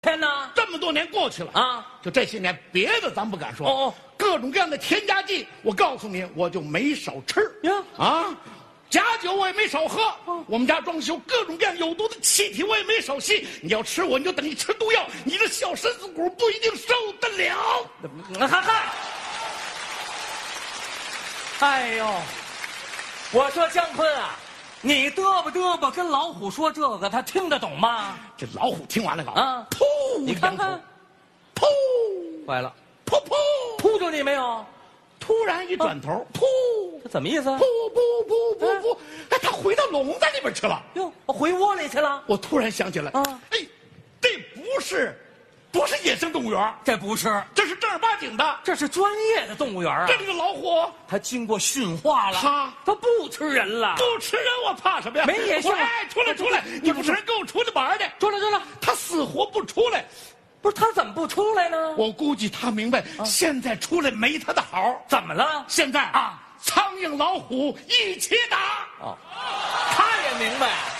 天哪， 这么多年过去了啊， 就这些年，别的咱不敢说。 哦， 各种各样的添加剂，我告诉你，我就没少吃呀啊。假酒我也没少喝，我们家装修各种各样有毒的气体我也没少吸。你要吃我，你就等于吃毒药，你这小身子骨不一定受得了。 嗨，哎呦，我说姜昆啊，你嘚啵嘚啵跟老虎说这个，他听得懂吗？ 这老虎听完了搞啊， 噗， 你看看， 噗， 坏了， 噗噗， 扑住你没有？ 突然一转头，噗， 这怎么意思？ 噗噗噗噗噗，哎，他回到笼子里边去了。 哟，我回窝里去了。 我突然想起来， 啊， 哎，这不是野生动物园， 这不是， 这是正儿八经的， 这是专业的动物园啊。 这个老虎， 它经过驯化了，它不吃人了。 不吃人，我怕什么呀？ 没野性。 哎，出来！你不吃人，跟我出去玩去。 出来！ 他死活不出来。 不是他怎么不出来呢？ 我估计他明白，现在出来没他的好。 怎么了？ 现在啊，苍蝇老虎一起打。 哦，他也明白。